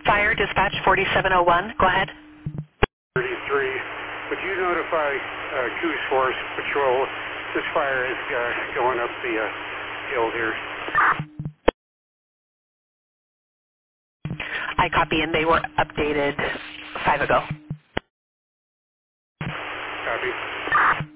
Fire Dispatch 4701. Go ahead. 33. Would you notify Goose Force Patrol? This fire is going up the hill here. I copy, and they were updated 5 ago. Copy.